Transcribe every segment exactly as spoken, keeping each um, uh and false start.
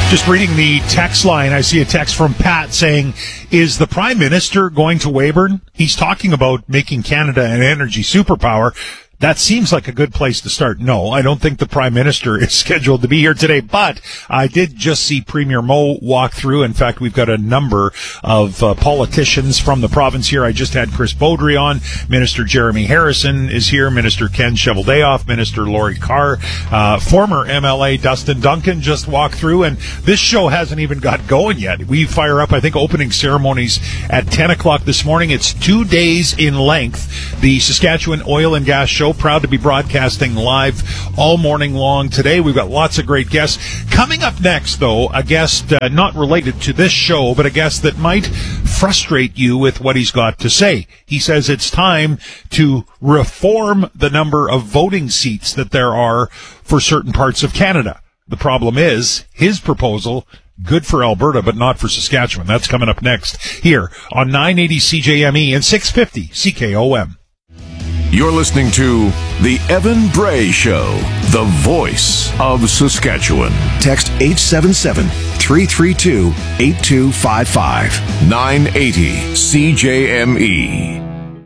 Just reading the text line, I see a text from Pat saying, is the Prime Minister going to Weyburn? He's talking about making Canada an energy superpower. That seems like a good place to start. No, I don't think the Prime Minister is scheduled to be here today, but I did just see Premier Moe walk through. In fact, we've got a number of uh, politicians from the province here. I just had Chris Beaudry on. Minister Jeremy Harrison is here. Minister Ken Cheveldayoff, Minister Laurie Carr, uh, former M L A Dustin Duncan just walked through, and this show hasn't even got going yet. We fire up, I think, opening ceremonies at ten o'clock this morning. It's two days in length. The Saskatchewan Oil and Gas Show, proud to be broadcasting live all morning long today. We've got lots of great guests. Coming up next, though, a guest uh, not related to this show, but a guest that might frustrate you with what he's got to say. He says it's time to reform the number of voting seats that there are for certain parts of Canada. The problem is, his proposal, good for Alberta, but not for Saskatchewan. That's coming up next here on nine eighty C J M E and six fifty C K O M. You're listening to The Evan Bray Show, the voice of Saskatchewan. Text eight seven seven, three three two, eight two five five. nine eighty C J M E.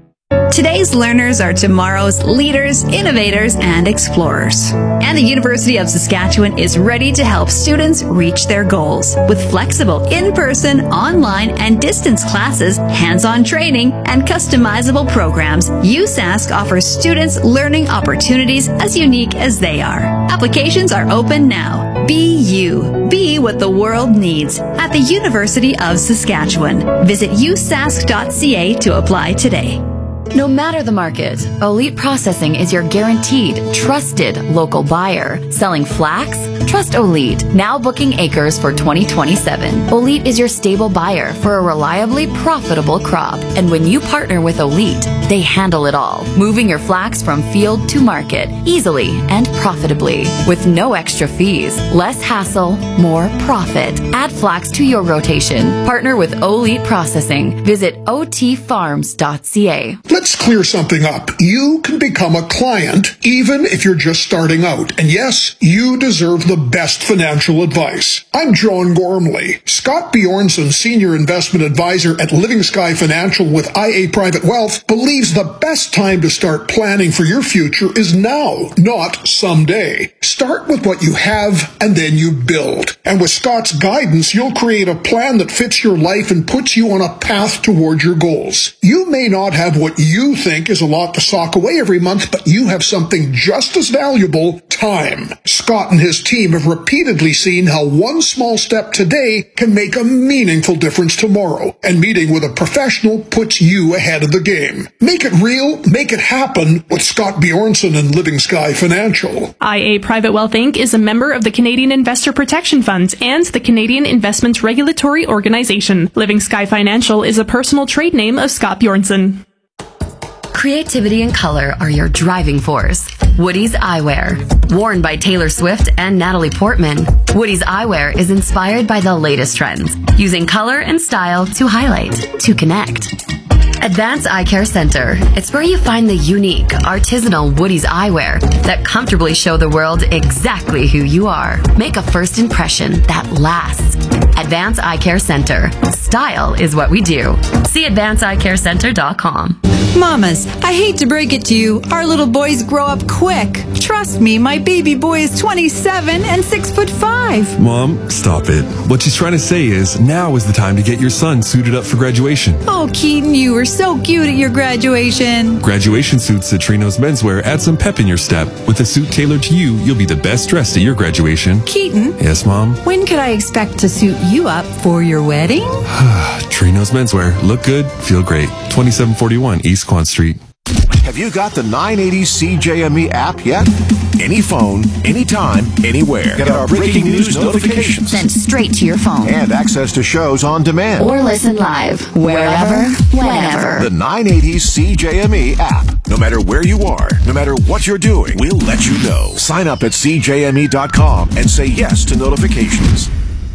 Today's learners are tomorrow's leaders, innovators, and explorers. And the University of Saskatchewan is ready to help students reach their goals. With flexible in-person, online, and distance classes, hands-on training, and customizable programs, U S A S C offers students learning opportunities as unique as they are. Applications are open now. Be you. Be what the world needs at the University of Saskatchewan. Visit u sask dot c a to apply today. No matter the market, Olite Processing is your guaranteed, trusted local buyer. Selling flax? Trust Olite, now booking acres for twenty twenty-seven. Olite is your stable buyer for a reliably profitable crop. And when you partner with Olite, they handle it all, moving your flax from field to market easily and profitably. With no extra fees, less hassle, more profit. Add flax to your rotation. Partner with Olite Processing. Visit o t farms dot c a. Let's clear something up. You can become a client even if you're just starting out. And yes, you deserve the best financial advice. I'm John Gormley. Scott Bjornson, Senior Investment Advisor at Living Sky Financial with I A Private Wealth, believes the best time to start planning for your future is now, not someday. Start with what you have and then you build. And with Scott's guidance, you'll create a plan that fits your life and puts you on a path toward your goals. You may not have what you think is a lot to sock away every month, but you have something just as valuable, time. Scott and his team have repeatedly seen how one small step today can make a meaningful difference tomorrow, and meeting with a professional puts you ahead of the game. Make it real, make it happen with Scott Bjornson and Living Sky Financial. I A Private Wealth Incorporated is a member of the Canadian Investor Protection Funds and the Canadian Investments Regulatory Organization. Living Sky Financial is a personal trade name of Scott Bjornson. Creativity and color are your driving force. Woody's Eyewear. Worn by Taylor Swift and Natalie Portman, Woody's Eyewear is inspired by the latest trends, using color and style to highlight, to connect. Advanced Eye Care Center. It's where you find the unique, artisanal Woody's eyewear that comfortably show the world exactly who you are. Make a first impression that lasts. Advanced Eye Care Center. Style is what we do. See advanced eye care center dot com. Mamas, I hate to break it to you, our little boys grow up quick. Trust me, my baby boy is twenty-seven and six foot five. Mom, stop it. What she's trying to say is, now is the time to get your son suited up for graduation. Oh, Keaton, you were so cute at your graduation. Graduation suits at Trinos Menswear add some pep in your step. With a suit tailored to you, you'll be the best dressed at your graduation. Keaton? Yes, Mom? When could I expect to suit you up for your wedding? Trinos Menswear. Look good, feel great. twenty-seven forty-one East Quan Street. Have you got the nine eighty C J M E app yet? Any phone, anytime, anywhere. Get our breaking news notifications sent straight to your phone. And access to shows on demand. Or listen live, wherever, whenever. The nine eighty C J M E app. No matter where you are, no matter what you're doing, we'll let you know. Sign up at c j m e dot com and say yes to notifications.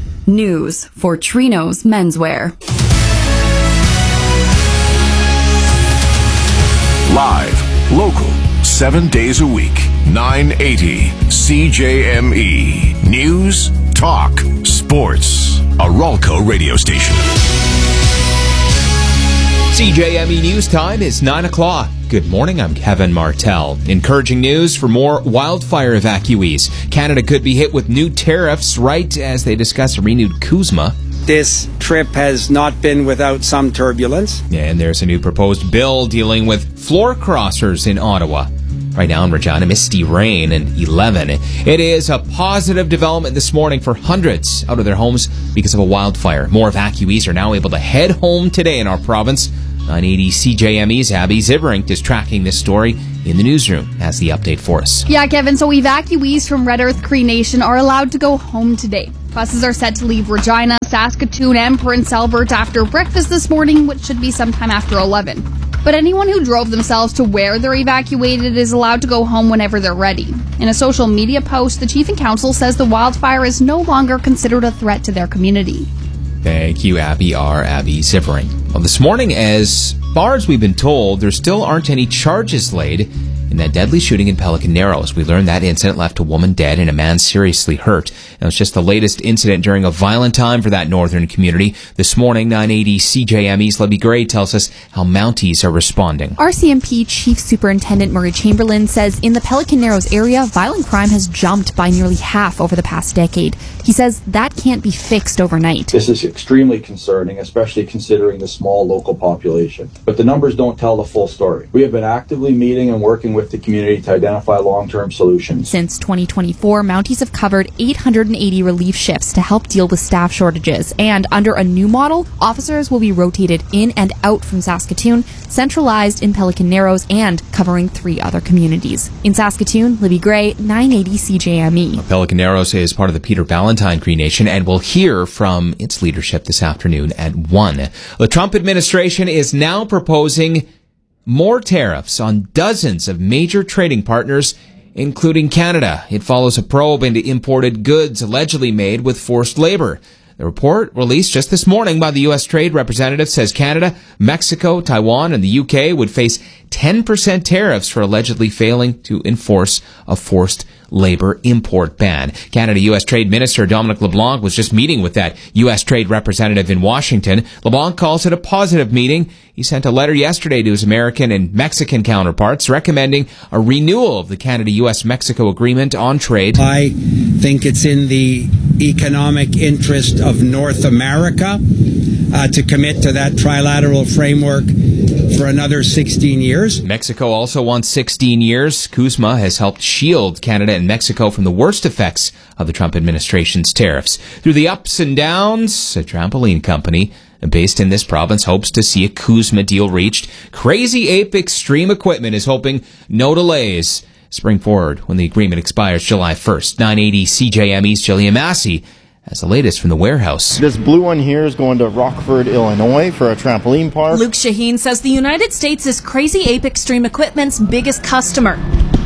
News for Trinos Menswear. Live, local, seven days a week. nine eighty C J M E. News, talk, sports. Sports, a Ralco radio station. C J M E News Time is nine o'clock. Good morning, I'm Kevin Martell. Encouraging news for more wildfire evacuees. Canada could be hit with new tariffs right as they discuss a renewed CUSMA. This trip has not been without some turbulence. And there's a new proposed bill dealing with floor crossers in Ottawa. Right now in Regina, misty rain and eleven. It is a positive development this morning for hundreds out of their homes because of a wildfire. More evacuees are now able to head home today in our province. nine eighty C J M E's Abby Ziverink is tracking this story in the newsroom. Has the update for us. Yeah, Kevin, so evacuees from Red Earth Cree Nation are allowed to go home today. Buses are set to leave Regina, Saskatoon, and Prince Albert after breakfast this morning, which should be sometime after eleven. But anyone who drove themselves to where they're evacuated is allowed to go home whenever they're ready. In a social media post, the Chief and Council says the wildfire is no longer considered a threat to their community. Thank you, Abby R. Abby Ziverink. Well, this morning, as far as we've been told, there still aren't any charges laid in that deadly shooting in Pelican Narrows. We learned that incident left a woman dead and a man seriously hurt. It was just the latest incident during a violent time for that northern community. This morning, nine eighty C J M E's Libby Gray tells us how Mounties are responding. R C M P Chief Superintendent Murray Chamberlain says in the Pelican Narrows area, violent crime has jumped by nearly half over the past decade. He says that can't be fixed overnight. This is extremely concerning, especially considering the small local population. But the numbers don't tell the full story. We have been actively meeting and working with the community to identify long-term solutions. Since twenty twenty-four, Mounties have covered eight hundred eighty relief shifts to help deal with staff shortages. And under a new model, officers will be rotated in and out from Saskatoon, centralized in Pelican Narrows, and covering three other communities. In Saskatoon, Libby Gray, nine eighty C J M E. Pelican Narrows is part of the Peter Ballantyne Cree Nation, and we'll hear from its leadership this afternoon at one. The Trump administration is now proposing more tariffs on dozens of major trading partners, including Canada. It follows a probe into imported goods allegedly made with forced labor. The report, released just this morning by the U S Trade Representative, says Canada, Mexico, Taiwan, and the U K would face ten percent tariffs for allegedly failing to enforce a forced labor import ban. Canada-U S Trade Minister Dominic LeBlanc was just meeting with that U S Trade Representative in Washington. LeBlanc calls it a positive meeting. He sent a letter yesterday to his American and Mexican counterparts recommending a renewal of the Canada-U S-Mexico agreement on trade. I think it's in the economic interest of North America uh, to commit to that trilateral framework for another sixteen years. Mexico also wants sixteen years. CUSMA has helped shield Canada and Mexico from the worst effects of the Trump administration's tariffs. Through the ups and downs, a trampoline company based in this province hopes to see a CUSMA deal reached. Crazy Ape Extreme Equipment is hoping no delays spring forward when the agreement expires July first. nine eighty C J M E's Jillian Massey has the latest from the warehouse. This blue one here is going to Rockford, Illinois for a trampoline park. Luke Shaheen says the United States is Crazy Ape Extreme Equipment's biggest customer.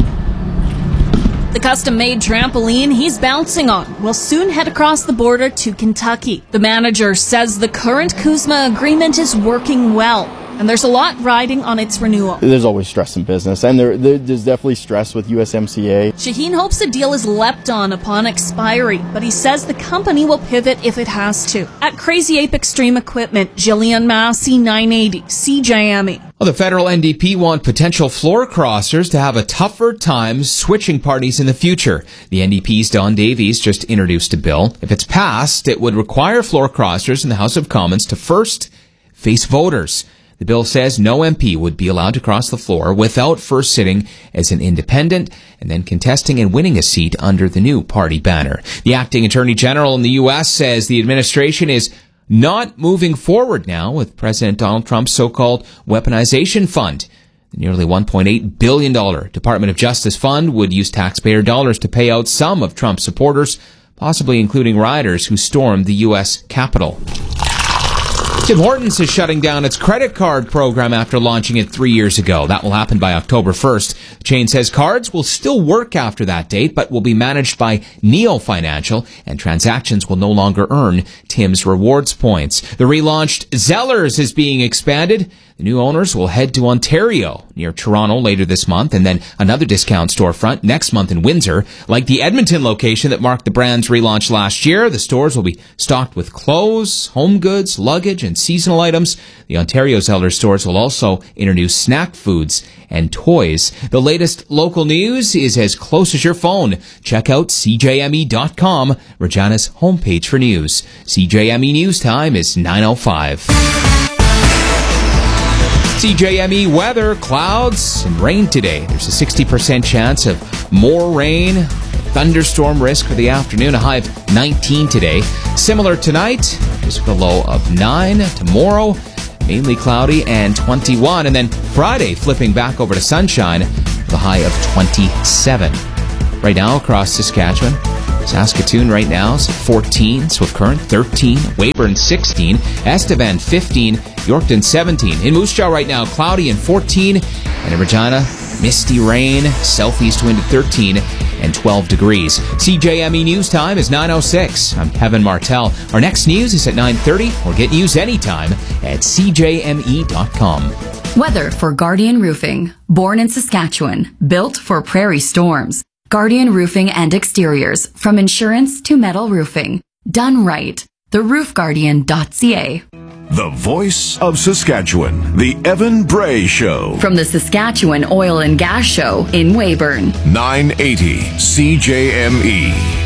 The custom-made trampoline he's bouncing on will soon head across the border to Kentucky. The manager says the current CUSMA agreement is working well, and there's a lot riding on its renewal. There's always stress in business, and there, there, there's definitely stress with U S M C A. Shaheen hopes the deal is leapt on upon expiry, but he says the company will pivot if it has to. At Crazy Ape Extreme Equipment, Jillian Massey, nine eighty C J M E. Well, the federal N D P want potential floor crossers to have a tougher time switching parties in the future. The N D P's Don Davies just introduced a bill. If it's passed, it would require floor crossers in the House of Commons to first face voters. The bill says no M P would be allowed to cross the floor without first sitting as an independent and then contesting and winning a seat under the new party banner. The acting attorney general in the U S says the administration is not moving forward now with President Donald Trump's so-called weaponization fund. The nearly one point eight billion dollars Department of Justice fund would use taxpayer dollars to pay out some of Trump's supporters, possibly including rioters who stormed the U S Capitol. Tim Hortons is shutting down its credit card program after launching it three years ago. That will happen by October first. The chain says cards will still work after that date, but will be managed by Neo Financial, and transactions will no longer earn Tim's rewards points. The relaunched Zellers is being expanded. The new owners will head to Ontario, near Toronto, later this month, and then another discount storefront next month in Windsor. Like the Edmonton location that marked the brand's relaunch last year, the stores will be stocked with clothes, home goods, luggage, and seasonal items. The Ontario Zellers stores will also introduce snack foods and toys. The latest local news is as close as your phone. Check out C J M E dot com, Regina's homepage for news. C J M E News Time is nine oh five. C J M E weather, clouds and rain today. There's a sixty percent chance of more rain, thunderstorm risk for the afternoon, a high of nineteen today. Similar tonight, just a low of nine. Tomorrow, mainly cloudy and twenty-one. And then Friday, flipping back over to sunshine with a high of twenty-seven. Right now across Saskatchewan, Saskatoon right now is fourteen, Swift Current thirteen, Weyburn sixteen, Estevan fifteen, Yorkton seventeen. In Moose Jaw right now, cloudy and fourteen, and in Regina, misty rain, southeast wind at thirteen and twelve degrees. C J M E News Time is nine oh six. I'm Kevin Martell. Our next news is at nine thirty, or get news anytime at C J M E dot com. Weather for Guardian Roofing. Born in Saskatchewan, built for prairie storms. Guardian Roofing and Exteriors, from insurance to metal roofing. Done right. the roof guardian dot c a. The voice of Saskatchewan, the Evan Bray Show. From the Saskatchewan Oil and Gas Show in Weyburn. nine eighty C J M E.